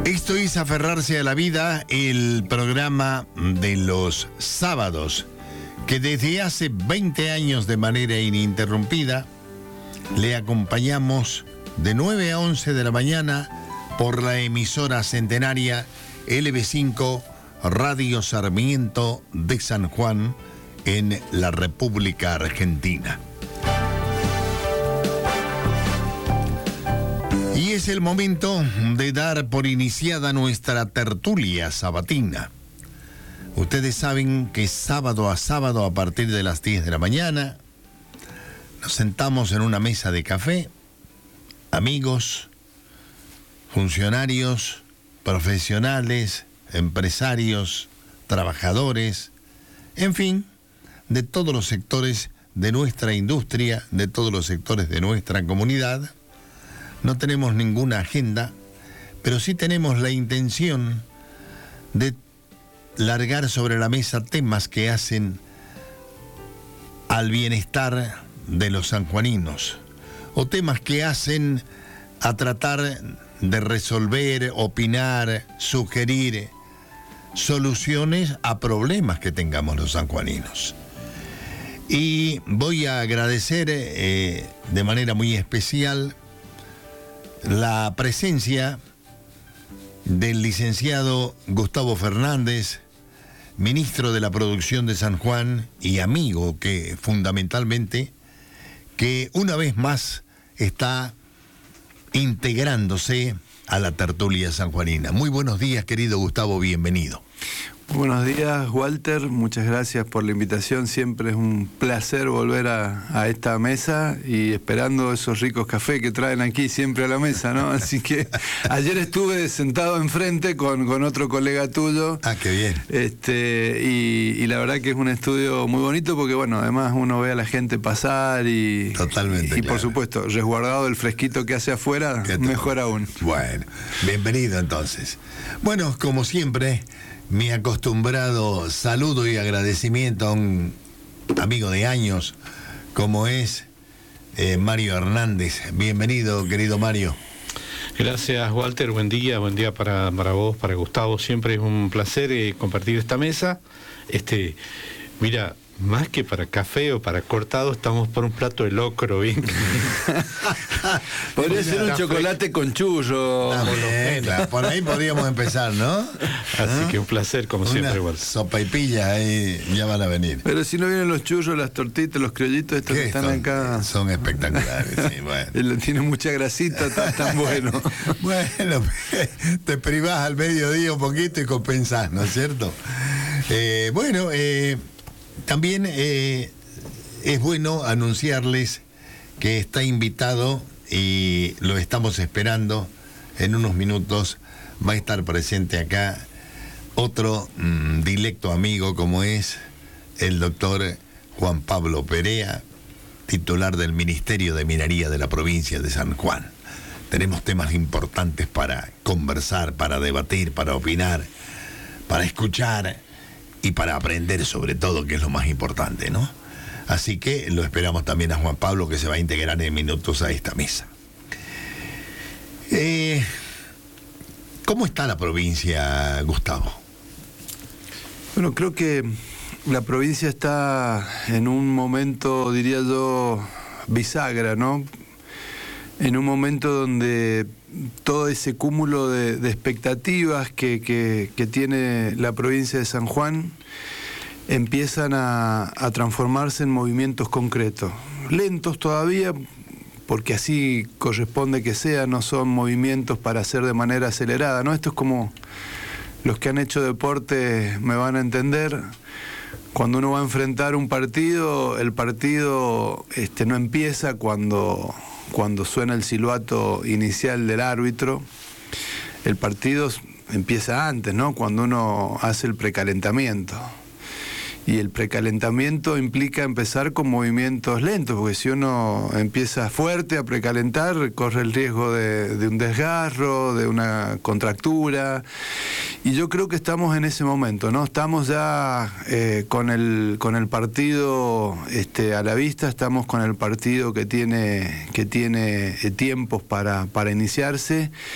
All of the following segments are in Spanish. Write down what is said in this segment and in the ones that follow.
Esto es Aferrarse a la Vida, el programa de los sábados, que desde hace 20 años de manera ininterrumpida le acompañamos de 9 a 11 de la mañana por la emisora centenaria LB5 Radio Sarmiento de San Juan en la República Argentina. Y es el momento de dar por iniciada nuestra tertulia sabatina. Ustedes saben que sábado a sábado a partir de las 10 de la mañana nos sentamos en una mesa de café, amigos, funcionarios, profesionales, empresarios, trabajadores, en fin, de todos los sectores de nuestra industria, de todos los sectores de nuestra comunidad. No tenemos ninguna agenda, pero sí tenemos la intención de largar sobre la mesa temas que hacen al bienestar de los sanjuaninos, o temas que hacen a tratar de resolver, opinar, sugerir soluciones a problemas que tengamos los sanjuaninos. Y voy a agradecer de manera muy especial la presencia del licenciado Gustavo Fernández, ministro de la Producción de San Juan y amigo que fundamentalmente, que una vez más está integrándose a la tertulia sanjuanina. Muy buenos días, querido Gustavo, bienvenido. Buenos días, Walter, muchas gracias por la invitación, siempre es un placer volver a esta mesa y esperando esos ricos cafés que traen aquí siempre a la mesa, ¿no? Así que ayer estuve sentado enfrente con otro colega tuyo. Ah, qué bien. Y la verdad que es un estudio muy bonito porque, bueno, además uno ve a la gente pasar y... Totalmente, y claro. Por supuesto, resguardado el fresquito que hace afuera, mejor aún. Bueno, bienvenido entonces. Bueno, como siempre, mi acostumbrado saludo y agradecimiento a un amigo de años como es Mario Hernández. Bienvenido, querido Mario. Gracias, Walter. Buen día para vos, para Gustavo. Siempre es un placer compartir esta mesa. Mira, más que para café o para cortado, estamos por un plato de locro, bien. Podría ser un chocolate con churro. Claro, por ahí podríamos empezar, ¿no? Así que un placer, como siempre, Walter. Sopa y pilla, ahí ya van a venir. Pero si no vienen los churros, las tortitas, los criollitos estos que están acá. Son espectaculares, sí, bueno. Tiene mucha grasita, tan bueno. Bueno, te privás al mediodía un poquito y compensás, ¿no es cierto? También es bueno anunciarles que está invitado y lo estamos esperando. En unos minutos va a estar presente acá otro directo amigo como es el doctor Juan Pablo Perea, titular del Ministerio de Minería de la provincia de San Juan. Tenemos temas importantes para conversar, para debatir, para opinar, para escuchar y para aprender sobre todo, que es lo más importante, ¿no? Así que lo esperamos también a Juan Pablo, que se va a integrar en minutos a esta mesa. ¿Cómo está la provincia, Gustavo? Bueno, creo que la provincia está en un momento, diría yo, bisagra, ¿no? En un momento donde todo ese cúmulo de expectativas que tiene la provincia de San Juan empiezan a transformarse en movimientos concretos. Lentos todavía, porque así corresponde que sea, no son movimientos para hacer de manera acelerada, ¿no? Esto es como los que han hecho deporte me van a entender. Cuando uno va a enfrentar un partido, el partido no empieza cuando suena el silbato inicial del árbitro. El partido empieza antes, ¿no? Cuando uno hace el precalentamiento. Y el precalentamiento implica empezar con movimientos lentos, porque si uno empieza fuerte a precalentar, corre el riesgo de un desgarro, de una contractura. Y yo creo que estamos en ese momento, ¿no? Estamos ya con el partido a la vista, estamos con el partido que tiene tiempos para iniciarse.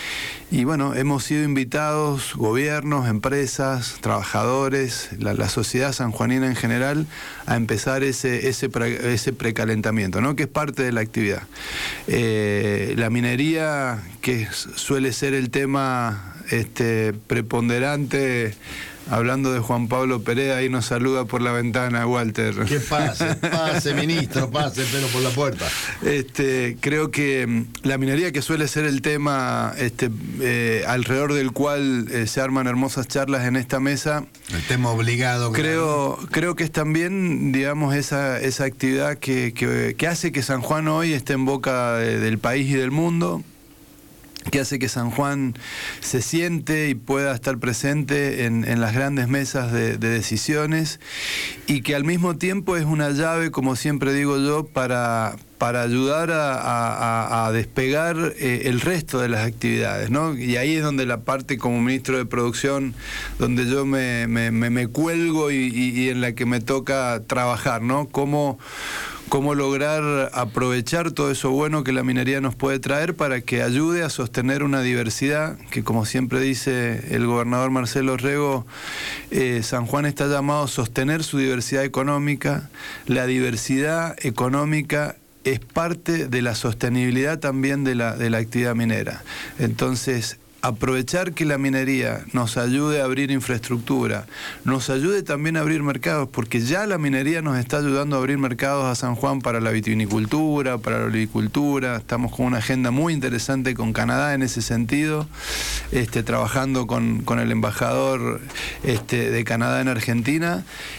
Y bueno, hemos sido invitados, gobiernos, empresas, trabajadores, la sociedad sanjuanina en general, a empezar ese precalentamiento, ¿no? Que es parte de la actividad. La minería, que suele ser el tema preponderante. Hablando de Juan Pablo Perea, ahí nos saluda por la ventana, Walter. Que pase, ministro, pase, pero por la puerta. Creo que la minería, que suele ser el tema alrededor del cual se arman hermosas charlas en esta mesa. El tema obligado. Creo que es también, digamos, esa actividad que hace que San Juan hoy esté en boca del país y del mundo, que hace que San Juan se siente y pueda estar presente en las grandes mesas de decisiones, y que al mismo tiempo es una llave, como siempre digo yo, para ayudar a despegar el resto de las actividades, ¿no? Y ahí es donde la parte como ministro de Producción, donde yo me cuelgo y en la que me toca trabajar, ¿no? Cómo lograr aprovechar todo eso bueno que la minería nos puede traer para que ayude a sostener una diversidad que, como siempre dice el gobernador Marcelo Rego, San Juan está llamado a sostener su diversidad económica. La diversidad económica es parte de la sostenibilidad también de la actividad minera. Entonces, aprovechar que la minería nos ayude a abrir infraestructura, nos ayude también a abrir mercados, porque ya la minería nos está ayudando a abrir mercados a San Juan para la vitivinicultura, para la olivicultura. Estamos con una agenda muy interesante con Canadá en ese sentido, trabajando con el embajador de Canadá en Argentina.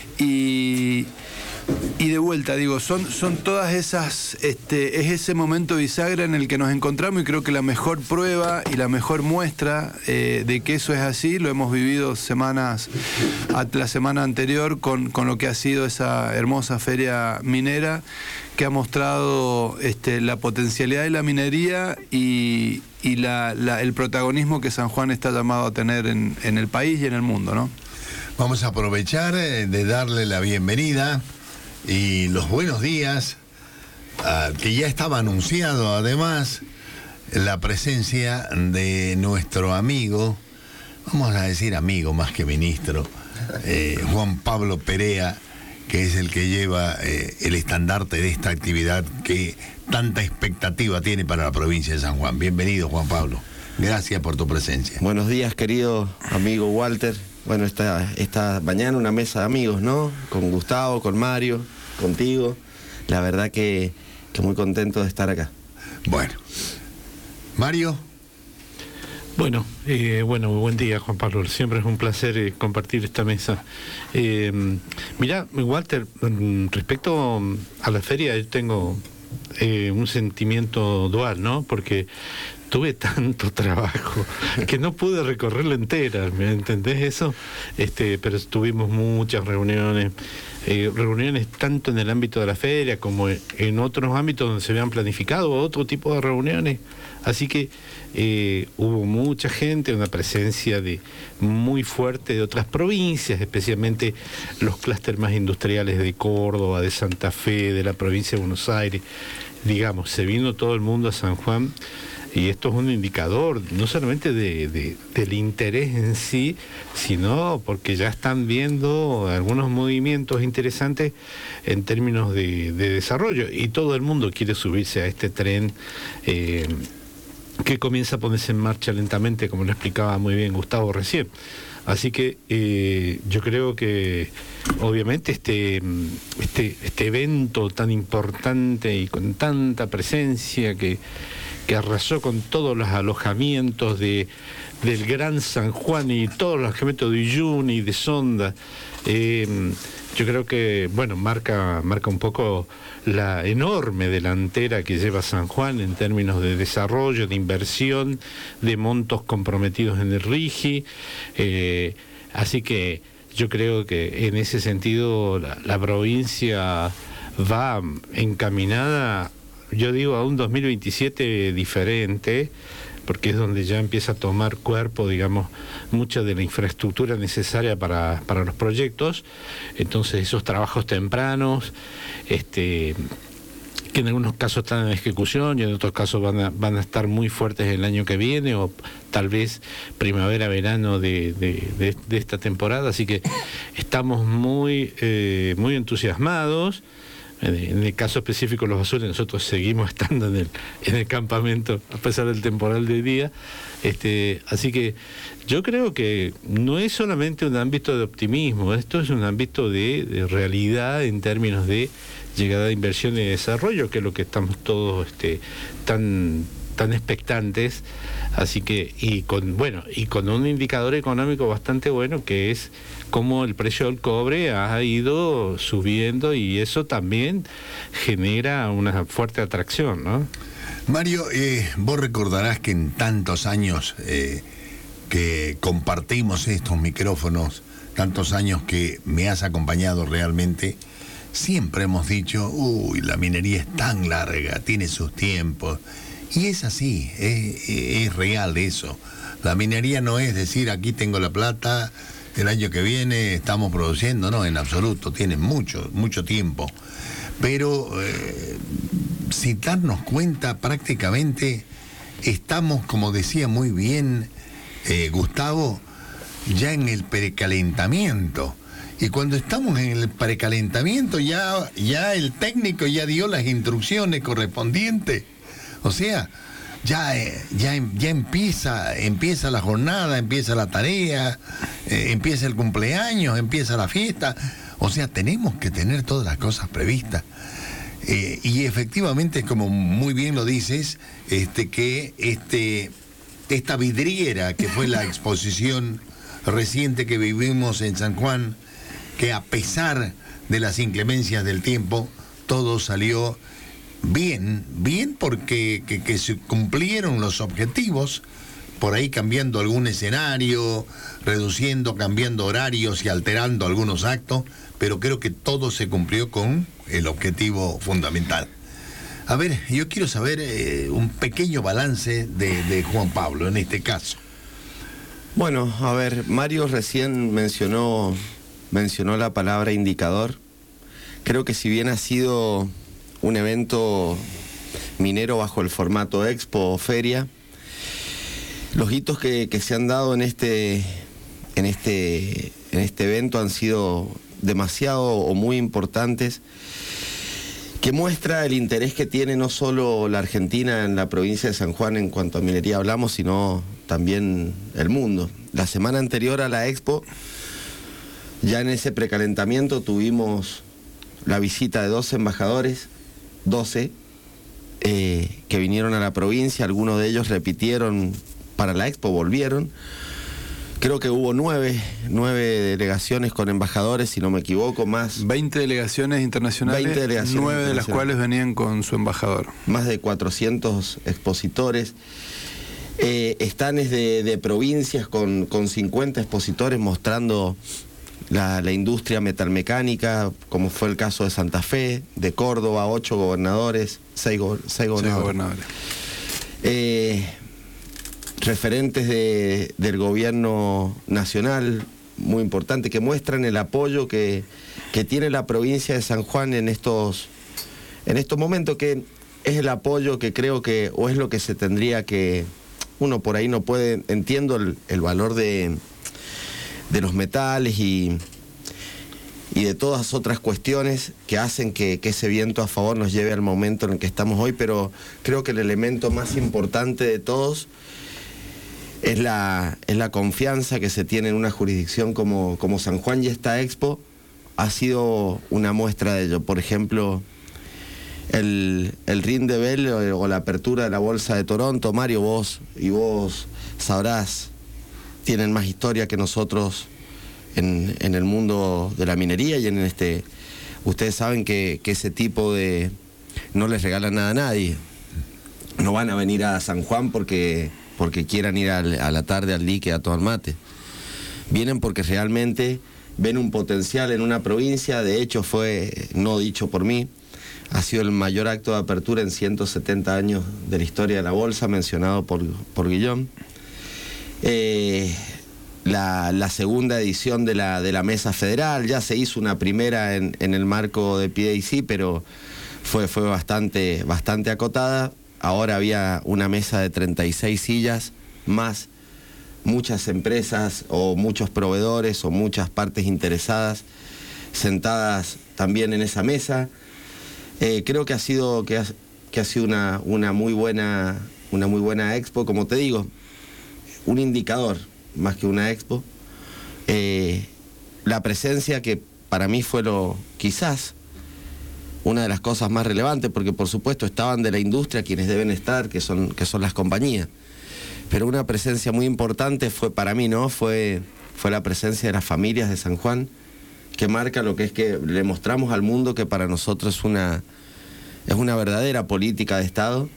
Y de vuelta, digo, son todas esas, es ese momento bisagra en el que nos encontramos, y creo que la mejor prueba y la mejor muestra de que eso es así, lo hemos vivido la semana anterior con lo que ha sido esa hermosa feria minera, que ha mostrado la potencialidad de la minería y el protagonismo que San Juan está llamado a tener en el país y en el mundo, ¿no? Vamos a aprovechar de darle la bienvenida y los buenos días, que ya estaba anunciado además la presencia de nuestro amigo, vamos a decir amigo más que ministro, Juan Pablo Perea, que es el que lleva el estandarte de esta actividad que tanta expectativa tiene para la provincia de San Juan. Bienvenido, Juan Pablo. Gracias por tu presencia. Buenos días, querido amigo Walter. Bueno, esta mañana una mesa de amigos, ¿no? Con Gustavo, con Mario, contigo. La verdad que muy contento de estar acá. Bueno. Mario. Bueno, buen día, Juan Pablo. Siempre es un placer compartir esta mesa. Mirá, Walter, respecto a la feria, yo tengo un sentimiento dual, ¿no? Porque tuve tanto trabajo que no pude recorrerla entera, ¿me entendés eso? Pero tuvimos muchas reuniones tanto en el ámbito de la feria como en otros ámbitos donde se habían planificado otro tipo de reuniones. Así que hubo mucha gente, una presencia muy fuerte de otras provincias, especialmente los clústeres más industriales de Córdoba, de Santa Fe, de la provincia de Buenos Aires. Digamos, se vino todo el mundo a San Juan. Y esto es un indicador no solamente del interés en sí, sino porque ya están viendo algunos movimientos interesantes en términos de desarrollo. Y todo el mundo quiere subirse a este tren que comienza a ponerse en marcha lentamente, como lo explicaba muy bien Gustavo recién. Así que yo creo que obviamente este evento tan importante y con tanta presencia que arrasó con todos los alojamientos del Gran San Juan y todos los alojamientos de Uyuni y de Sonda, yo creo que, bueno, marca un poco la enorme delantera que lleva San Juan en términos de desarrollo, de inversión, de montos comprometidos en el RIGI, así que yo creo que en ese sentido la provincia va encaminada, yo digo, a un 2027 diferente, porque es donde ya empieza a tomar cuerpo, digamos, mucha de la infraestructura necesaria para los proyectos. Entonces esos trabajos tempranos, que que en algunos casos están en ejecución y en otros casos van a estar muy fuertes el año que viene, o tal vez primavera, verano de esta temporada. Así que estamos muy entusiasmados. En el caso específico los azules, nosotros seguimos estando en el campamento a pesar del temporal de día. Así que yo creo que no es solamente un ámbito de optimismo, esto es un ámbito de realidad en términos de llegada de inversión y desarrollo, que es lo que estamos todos tan expectantes. Así que y con un indicador económico bastante bueno, que es cómo el precio del cobre ha ido subiendo, y eso también genera una fuerte atracción, ¿no? Mario, vos recordarás que en tantos años que compartimos estos micrófonos, tantos años que me has acompañado realmente, siempre hemos dicho, la minería es tan larga, tiene sus tiempos. Y es así, es real eso. La minería no es decir, aquí tengo la plata, el año que viene estamos produciendo, no, en absoluto, tiene mucho tiempo. Pero sin darnos cuenta, prácticamente estamos, como decía muy bien Gustavo, ya en el precalentamiento. Y cuando estamos en el precalentamiento, ya el técnico ya dio las instrucciones correspondientes. O sea, ya empieza la jornada, empieza la tarea, empieza el cumpleaños, empieza la fiesta. O sea, tenemos que tener todas las cosas previstas. Y efectivamente, como muy bien lo dices, que esta vidriera que fue la exposición reciente que vivimos en San Juan, que a pesar de las inclemencias del tiempo, todo salió bien porque que se cumplieron los objetivos, por ahí cambiando algún escenario, cambiando horarios y alterando algunos actos, pero creo que todo se cumplió con el objetivo fundamental. A ver, yo quiero saber un pequeño balance de Juan Pablo en este caso. Bueno, a ver, Mario recién mencionó la palabra indicador. Creo que si bien ha sido un evento minero bajo el formato expo o feria, los hitos que se han dado en este evento han sido demasiado o muy importantes, que muestra el interés que tiene no solo la Argentina en la provincia de San Juan en cuanto a minería hablamos, sino también el mundo. La semana anterior a la expo, ya en ese precalentamiento, tuvimos la visita de 12 embajadores, que vinieron a la provincia. Algunos de ellos repitieron para la expo, volvieron. Creo que hubo 9 delegaciones con embajadores, si no me equivoco, más 20 delegaciones internacionales, 9 de las cuales venían con su embajador. Más de 400 expositores, estanes de provincias con 50 expositores mostrando la industria metalmecánica, como fue el caso de Santa Fe, de Córdoba, 8 gobernadores, 6 gobernadores. Referentes del gobierno nacional, muy importante, que muestran el apoyo que tiene la provincia de San Juan en estos momentos, que es el apoyo que creo que, o es lo que se tendría que, uno por ahí no puede, entiendo el valor de los metales y de todas otras cuestiones que hacen que ese viento a favor nos lleve al momento en el que estamos hoy, pero creo que el elemento más importante de todos es la confianza que se tiene en una jurisdicción como San Juan, y esta expo ha sido una muestra de ello. Por ejemplo, el Rindebel o la apertura de la Bolsa de Toronto, Mario, vos sabrás, tienen más historia que nosotros en el mundo de la minería, y ustedes saben que ese tipo de... no les regalan nada a nadie. No van a venir a San Juan porque quieran ir a la tarde al dique a tomar mate. Vienen porque realmente ven un potencial en una provincia. De hecho, fue, no dicho por mí, ha sido el mayor acto de apertura en 170 años de la historia de la bolsa, mencionado por Guillón. La segunda edición de la Mesa Federal, ya se hizo una primera en el marco de PDAC, pero fue bastante acotada. Ahora había una mesa de 36 sillas, más muchas empresas o muchos proveedores o muchas partes interesadas sentadas también en esa mesa. Creo que ha sido una muy buena expo, como te digo, un indicador más que una expo. La presencia, que para mí fue quizás una de las cosas más relevantes, porque por supuesto estaban de la industria quienes deben estar, que son las compañías. Pero una presencia muy importante fue para mí, ¿no? Fue la presencia de las familias de San Juan, que marca lo que es que le mostramos al mundo que para nosotros es una verdadera política de Estado,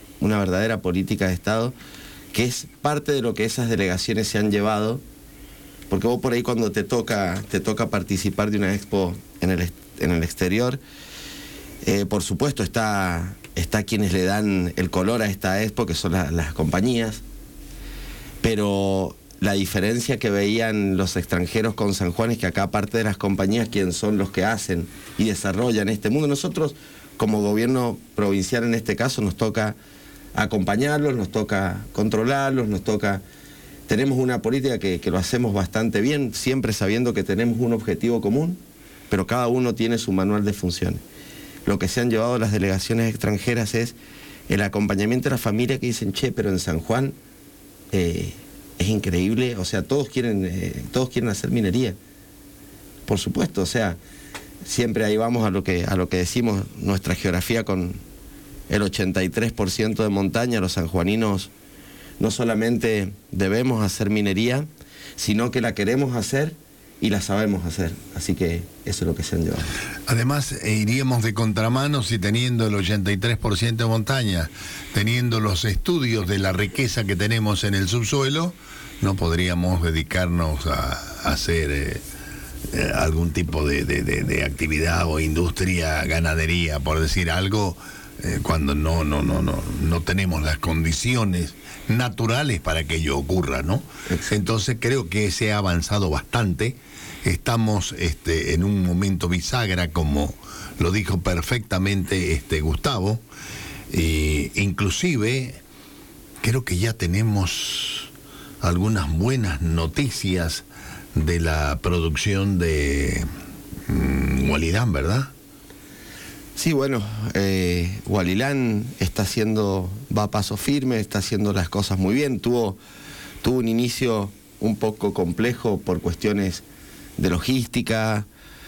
que es parte de lo que esas delegaciones se han llevado, porque vos por ahí cuando te toca participar de una expo en el exterior, por supuesto está quienes le dan el color a esta expo, que son las compañías, pero la diferencia que veían los extranjeros con San Juan es que acá, aparte de las compañías, quienes son los que hacen y desarrollan este mundo, nosotros como gobierno provincial en este caso nos toca acompañarlos, nos toca controlarlos, tenemos una política que lo hacemos bastante bien, siempre sabiendo que tenemos un objetivo común, pero cada uno tiene su manual de funciones. Lo que se han llevado las delegaciones extranjeras es el acompañamiento de la familia, que dicen, che, pero en San Juan es increíble, o sea, todos quieren hacer minería, por supuesto, o sea, siempre ahí vamos a lo que decimos, nuestra geografía con el 83% de montaña. Los sanjuaninos no solamente debemos hacer minería, sino que la queremos hacer y la sabemos hacer, así que eso es lo que se han llevado. Además, iríamos de contramano si teniendo el 83% de montaña, teniendo los estudios de la riqueza que tenemos en el subsuelo, no podríamos dedicarnos a hacer algún tipo de actividad o industria, ganadería, por decir algo, cuando no tenemos las condiciones naturales para que ello ocurra, ¿no? Exacto. Entonces creo que se ha avanzado bastante. Estamos en un momento bisagra, como lo dijo perfectamente Gustavo, inclusive creo que ya tenemos algunas buenas noticias de la producción de Hualilán, ¿verdad? Sí, bueno, Hualilán va a paso firme, está haciendo las cosas muy bien. Tuvo un inicio un poco complejo por cuestiones de logística,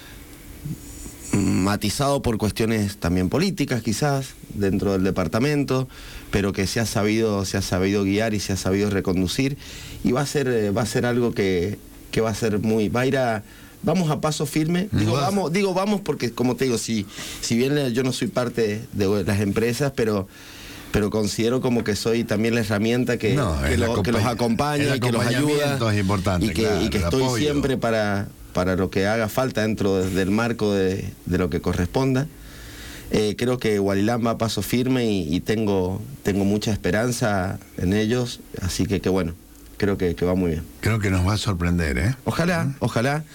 matizado por cuestiones también políticas quizás dentro del departamento, pero que se ha sabido guiar y se ha sabido reconducir, y va a ser algo que va a ser vamos a paso firme. Digo vamos porque, como te digo, si bien yo no soy parte de las empresas, pero considero como que soy también la herramienta que los acompaña y que los ayuda, es importante, y que estoy apoyo siempre para lo que haga falta dentro del marco de lo que corresponda. Creo que Hualilán va a paso firme y tengo mucha esperanza en ellos, así que bueno, creo que va muy bien. Creo que nos va a sorprender, ¿eh? Ojalá.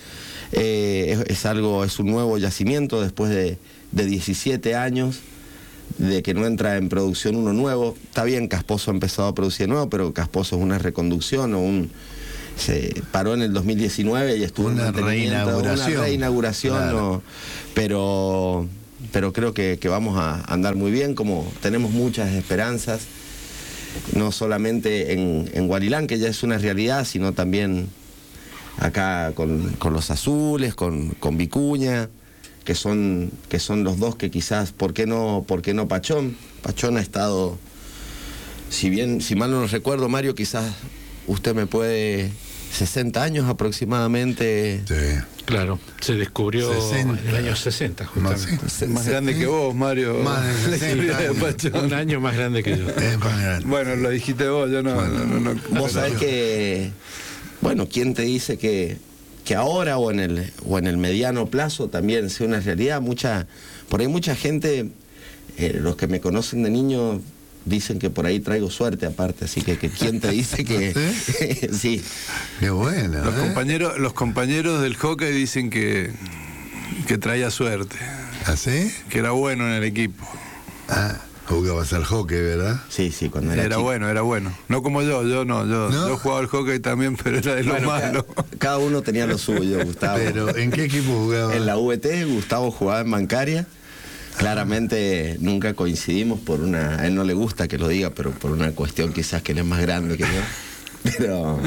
Es un nuevo yacimiento después de 17 años de que no entra en producción uno nuevo. Está bien, Casposo ha empezado a producir nuevo, pero Casposo es una reconducción se paró en el 2019 y estuvo una reinauguración, claro. Pero creo que vamos a andar muy bien, como tenemos muchas esperanzas, no solamente en Hualilán, que ya es una realidad, sino también acá con los azules, con Vicuña, que son los dos que quizás, ¿por qué no Pachón? Pachón ha estado, si mal no lo recuerdo, Mario, quizás usted me puede, 60 años aproximadamente. Sí. Claro, se descubrió en el año 60, justamente. Más grande que vos, Mario. Más de 60 un año más grande que yo. Bueno, lo dijiste vos, yo no. Vos sabés que, bueno, ¿quién te dice que ahora o en el mediano plazo también sea una realidad? Por ahí mucha gente, los que me conocen de niño, dicen que por ahí traigo suerte aparte, así que ¿quién te dice que...? Sí. Qué bueno. Los compañeros del hockey dicen que traía suerte. ¿Así? que era bueno en el equipo. Ah, jugabas al hockey, ¿verdad? Sí, cuando era chico. Era bueno. No como yo jugaba al hockey también, pero era de lo malo. Cada uno tenía lo suyo, Gustavo. Pero, ¿en qué equipo jugaba? En la VT, Gustavo jugaba en bancaria. Claramente nunca coincidimos a él no le gusta que lo diga, pero por una cuestión quizás que él es más grande que yo. Pero...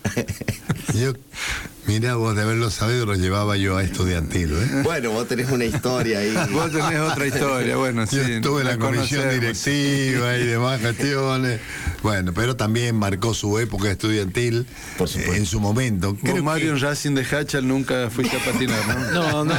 Mirá, vos de haberlo sabido lo llevaba yo a Estudiantil, ¿eh? Bueno, vos tenés una historia ahí. Vos tenés otra historia, bueno, sí. Yo estuve en la comisión directiva y demás gestiones. Bueno, pero también marcó su época estudiantil, por supuesto, en su momento. Vos, Mario, en Racing de Hachal nunca fuiste a patinar, ¿no? No.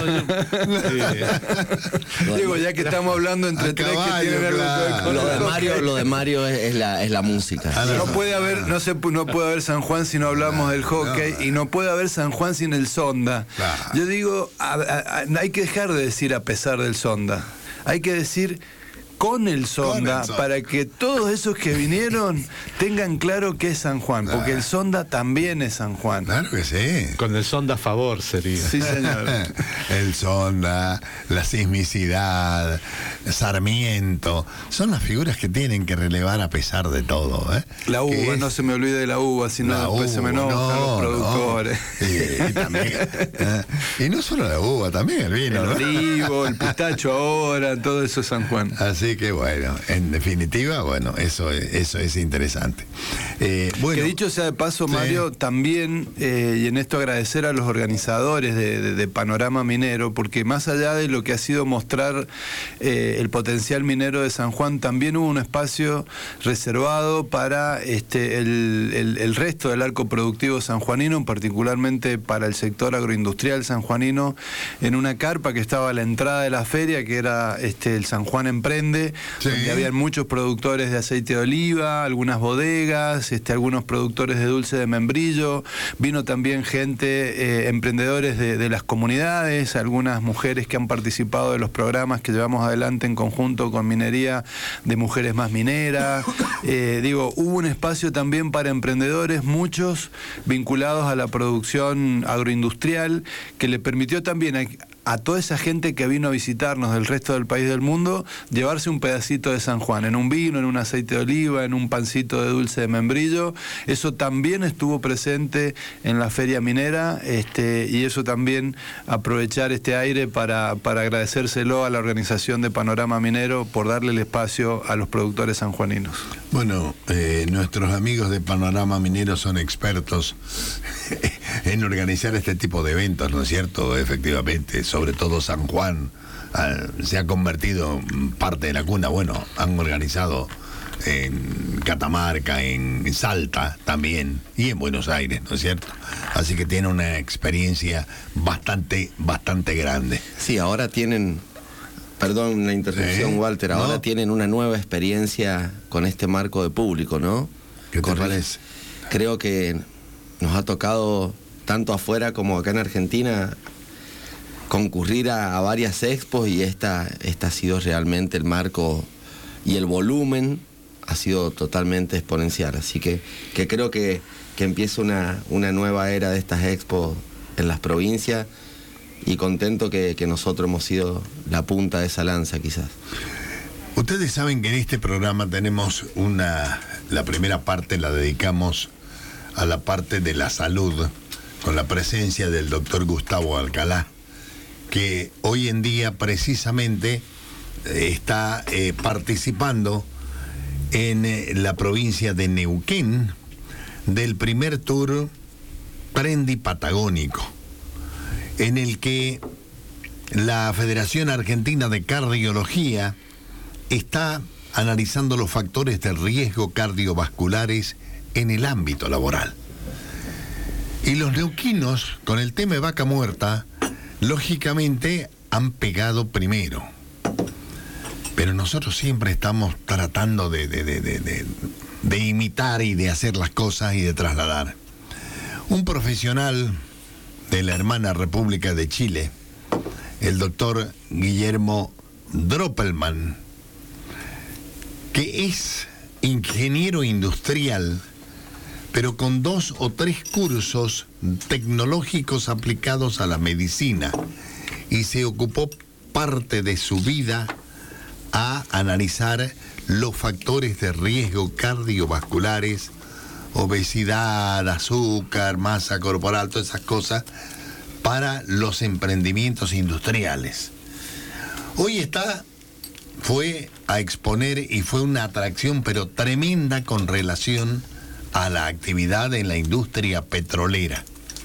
Digo, ya que estamos hablando entre tres que tienen algo que ver con lo de Mario es la música. No puede haber San Juan si no hablamos del hockey, y no puede haber San Juan sin el Sonda. Yo digo, hay que dejar de decir a pesar del Sonda. Hay que decir con el Sonda, para que todos esos que vinieron tengan claro que es San Juan, porque el Sonda también es San Juan. Claro que sí. Con el Sonda a favor sería. Sí, señor. El Sonda, la sismicidad, Sarmiento, son las figuras que tienen que relevar a pesar de todo, ¿eh? La uva, no se me olvide de la uva, si no después se me enojan los productores. Y también, y no solo la uva, también el vino. El olivo, el pistacho ahora, todo eso es San Juan. Así que bueno, en definitiva, bueno, eso es interesante. Bueno, que dicho sea de paso, Mario, también, y en esto agradecer a los organizadores de Panorama Minero, porque más allá de lo que ha sido mostrar el potencial minero de San Juan, también hubo un espacio reservado para el resto del arco productivo sanjuanino, particularmente para el sector agroindustrial sanjuanino, en una carpa que estaba a la entrada de la feria, que era el San Juan Emprende, donde habían muchos productores de aceite de oliva, algunas bodegas, algunos productores de dulce de membrillo. Vino también gente, emprendedores de las comunidades, algunas mujeres que han participado de los programas que llevamos adelante en conjunto con Minería de Mujeres Más Mineras. Hubo un espacio también para emprendedores, muchos vinculados a la producción agroindustrial, que le permitió también a toda esa gente que vino a visitarnos del resto del país del mundo, llevarse un pedacito de San Juan, en un vino, en un aceite de oliva, en un pancito de dulce de membrillo. Eso también estuvo presente en la feria minera, y eso también aprovechar este aire para agradecérselo a la organización de Panorama Minero por darle el espacio a los productores sanjuaninos. Bueno, nuestros amigos de Panorama Minero son expertos en organizar este tipo de eventos, ¿no es cierto? Efectivamente, sobre todo San Juan se ha convertido en parte de la cuna. Bueno, han organizado en Catamarca, en Salta también, y en Buenos Aires, ¿no es cierto? Así que tiene una experiencia bastante grande. Sí, ahora tienen, perdón la interrupción, Walter, ahora tienen una nueva experiencia con este marco de público, ¿no? ¿Qué te parece? Creo que nos ha tocado, tanto afuera como acá en Argentina, concurrir a varias expos, y esta ha sido realmente el marco, y el volumen ha sido totalmente exponencial. Así que creo que empieza una nueva era de estas expos en las provincias, y contento que nosotros hemos sido la punta de esa lanza quizás. Ustedes saben que en este programa tenemos la primera parte la dedicamos a la parte de la salud, con la presencia del doctor Gustavo Alcalá, que hoy en día precisamente está participando en la provincia de Neuquén del primer tour Prendi Patagónico, en el que la Federación Argentina de Cardiología está analizando los factores de riesgo cardiovasculares en el ámbito laboral. Y los neuquinos, con el tema de vaca muerta, lógicamente han pegado primero. Pero nosotros siempre estamos tratando de imitar y de hacer las cosas y de trasladar. Un profesional de la hermana República de Chile, el doctor Guillermo Droppelman, que es ingeniero industrial, pero con 2 o 3 cursos tecnológicos aplicados a la medicina, y se ocupó parte de su vida a analizar los factores de riesgo cardiovasculares, obesidad, azúcar, masa corporal, todas esas cosas, para los emprendimientos industriales. Hoy fue a exponer y fue una atracción pero tremenda con relación a la actividad en la industria petrolera.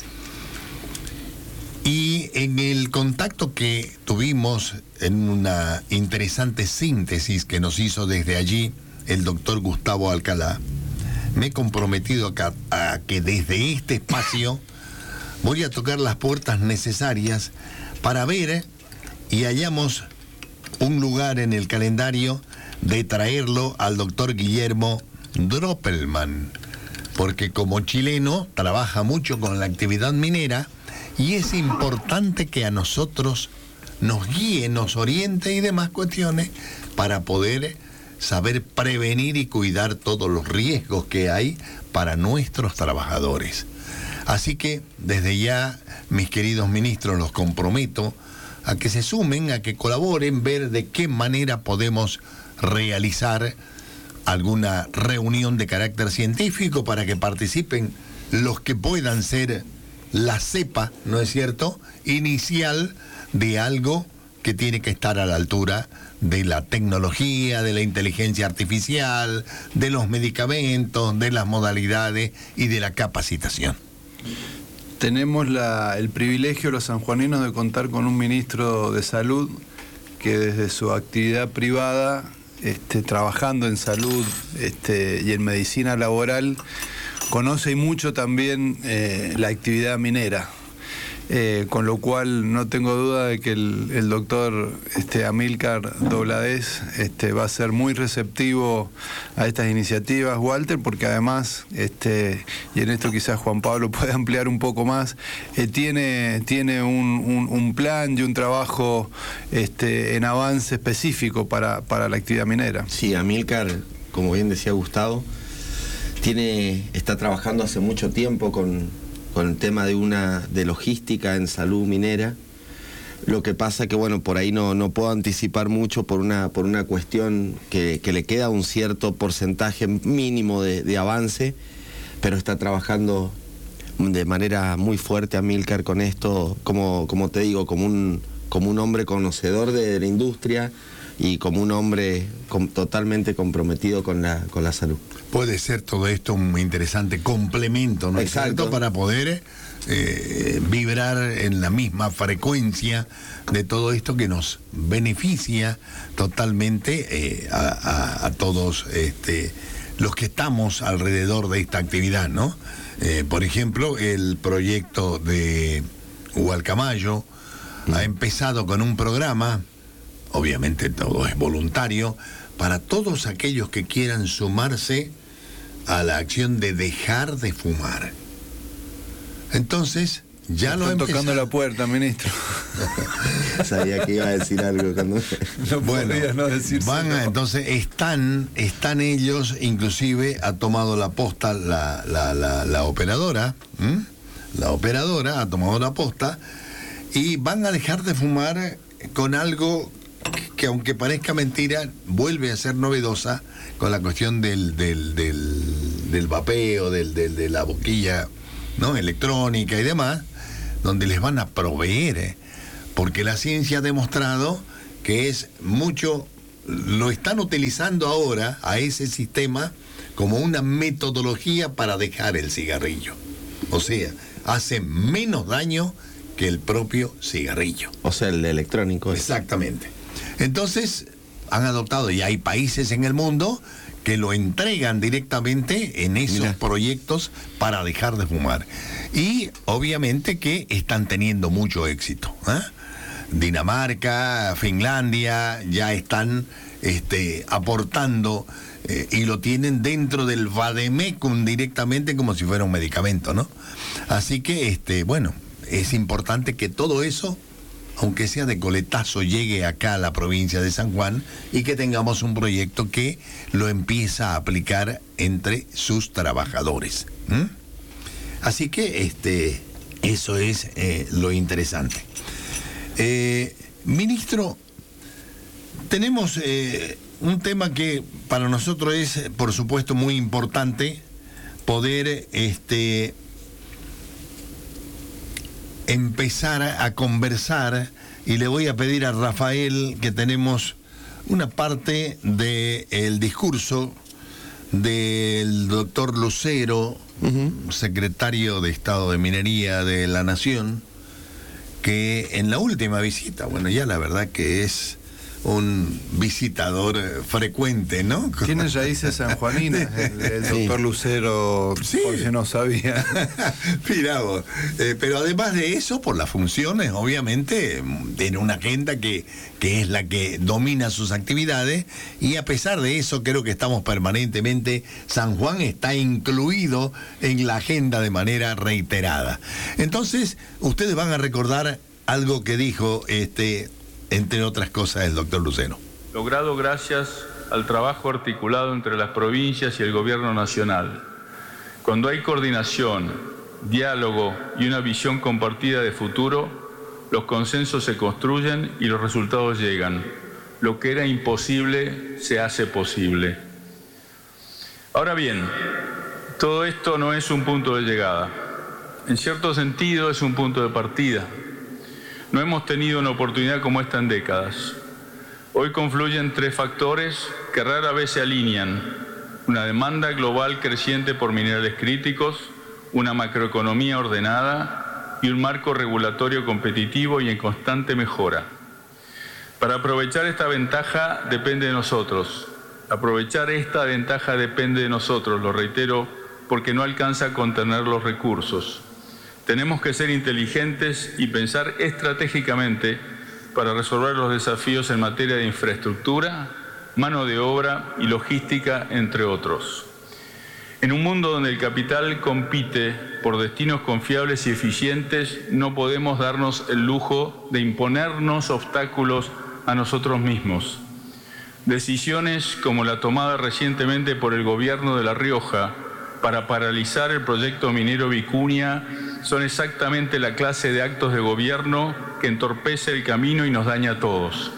Y en el contacto que tuvimos, en una interesante síntesis que nos hizo desde allí el doctor Gustavo Alcalá, me he comprometido a que desde este espacio voy a tocar las puertas necesarias para ver y hallamos un lugar en el calendario de traerlo al doctor Guillermo Droppelman, porque como chileno trabaja mucho con la actividad minera y es importante que a nosotros nos guíe, nos oriente y demás cuestiones para poder saber prevenir y cuidar todos los riesgos que hay para nuestros trabajadores. Así que desde ya, mis queridos ministros, los comprometo a que se sumen, a que colaboren, ver de qué manera podemos realizar alguna reunión de carácter científico para que participen los que puedan ser la cepa, ¿no es cierto?, inicial de algo que tiene que estar a la altura de la tecnología, de la inteligencia artificial, de los medicamentos, de las modalidades y de la capacitación. Tenemos el privilegio los sanjuaninos de contar con un ministro de salud que desde su actividad privada, trabajando en salud y en medicina laboral, conoce y mucho también la actividad minera. Con lo cual no tengo duda de que el doctor Amílcar Dobladez va a ser muy receptivo a estas iniciativas, Walter, porque además, y en esto quizás Juan Pablo puede ampliar un poco más, tiene un plan y un trabajo en avance específico para la actividad minera. Sí, Amílcar, como bien decía Gustavo, está trabajando hace mucho tiempo con el tema de logística en salud minera. Lo que pasa que, bueno, por ahí no puedo anticipar mucho por una cuestión que le queda un cierto porcentaje mínimo de avance, pero está trabajando de manera muy fuerte Amílcar con esto, como te digo, como un hombre conocedor de la industria y como un hombre totalmente comprometido con la salud. Puede ser todo esto un interesante complemento, ¿no es cierto?, para poder vibrar en la misma frecuencia de todo esto que nos beneficia totalmente a todos los que estamos alrededor de esta actividad, ¿no? Por ejemplo, el proyecto de Hualcamayo ha empezado con un programa, obviamente todo es voluntario, para todos aquellos que quieran sumarse a la acción de dejar de fumar. Entonces, ya lo están tocando la puerta, ministro. Sabía que iba a decir algo cuando... No podía no decirse. Entonces están ellos, inclusive ha tomado la posta la operadora, la operadora ha tomado la posta y van a dejar de fumar con algo que aunque parezca mentira, vuelve a ser novedosa con la cuestión del vapeo, de la boquilla, ¿no?, electrónica y demás, donde les van a proveer, porque la ciencia ha demostrado que es mucho, lo están utilizando ahora a ese sistema como una metodología para dejar el cigarrillo. O sea, hace menos daño que el propio cigarrillo. O sea, el electrónico. Exactamente. Entonces, han adoptado, y hay países en el mundo que lo entregan directamente en esos proyectos para dejar de fumar. Y obviamente que están teniendo mucho éxito. Dinamarca, Finlandia, ya están aportando y lo tienen dentro del vademecum directamente como si fuera un medicamento, ¿no? Así que, bueno, es importante que todo eso, aunque sea de coletazo, llegue acá a la provincia de San Juan y que tengamos un proyecto que lo empieza a aplicar entre sus trabajadores. Así que eso es lo interesante. Ministro, tenemos un tema que para nosotros es, por supuesto, muy importante, poder empezar a conversar, y le voy a pedir a Rafael que tenemos una parte del discurso del doctor Lucero, secretario de Estado de Minería de la Nación, que en la última visita, bueno, ya la verdad que es un visitador frecuente, ¿no? Tiene raíces sanjuaninas, el doctor Lucero, sí, por si no sabía. Mirá vos. Pero además de eso, por las funciones, obviamente, tiene una agenda que es la que domina sus actividades, y a pesar de eso, creo que estamos permanentemente, San Juan está incluido en la agenda de manera reiterada. Entonces, ustedes van a recordar algo que dijo entre otras cosas, el doctor Lucero. Logrado gracias al trabajo articulado entre las provincias y el gobierno nacional. Cuando hay coordinación, diálogo y una visión compartida de futuro, los consensos se construyen y los resultados llegan. Lo que era imposible se hace posible. Ahora bien, todo esto no es un punto de llegada. En cierto sentido es un punto de partida. No hemos tenido una oportunidad como esta en décadas. Hoy confluyen tres factores que rara vez se alinean: una demanda global creciente por minerales críticos, una macroeconomía ordenada y un marco regulatorio competitivo y en constante mejora. Para aprovechar esta ventaja depende de nosotros. Aprovechar esta ventaja depende de nosotros, lo reitero, porque no alcanza a contener los recursos. Tenemos que ser inteligentes y pensar estratégicamente para resolver los desafíos en materia de infraestructura, mano de obra y logística, entre otros. En un mundo donde el capital compite por destinos confiables y eficientes, no podemos darnos el lujo de imponernos obstáculos a nosotros mismos. Decisiones como la tomada recientemente por el gobierno de La Rioja para paralizar el proyecto minero Vicuña son exactamente la clase de actos de gobierno que entorpece el camino y nos daña a todos.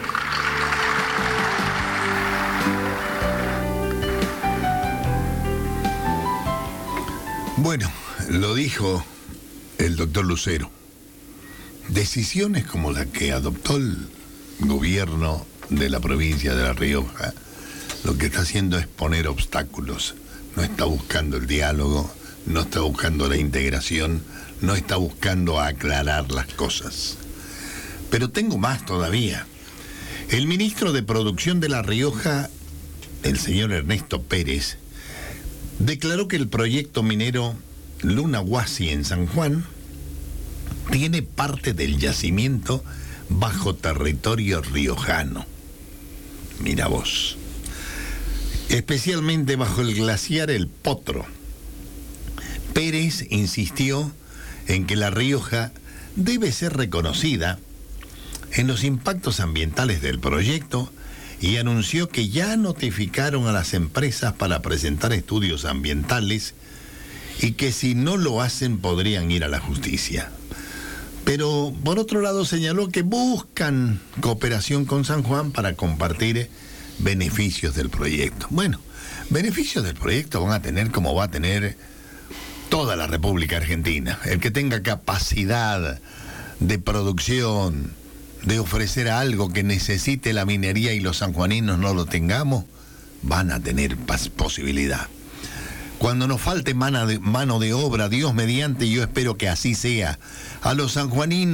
Bueno, lo dijo el doctor Lucero. Decisiones como la que adoptó el gobierno de la provincia de La Rioja, lo que está haciendo es poner obstáculos. No está buscando el diálogo, no está buscando la integración, no está buscando aclarar las cosas. Pero tengo más todavía. El ministro de Producción de La Rioja, el señor Ernesto Pérez, declaró que el proyecto minero Lunahuasi en San Juan tiene parte del yacimiento bajo territorio riojano. Mira vos. Especialmente bajo el glaciar El Potro. Pérez insistió en que La Rioja debe ser reconocida en los impactos ambientales del proyecto y anunció que ya notificaron a las empresas para presentar estudios ambientales y que si no lo hacen podrían ir a la justicia. Pero por otro lado señaló que buscan cooperación con San Juan para compartir beneficios del proyecto. Bueno, beneficios del proyecto van a tener como va a tener toda la República Argentina. El que tenga capacidad de producción, de ofrecer algo que necesite la minería y los sanjuaninos no lo tengamos, van a tener posibilidad. Cuando nos falte mano de obra, Dios mediante, yo espero que así sea, a los sanjuaninos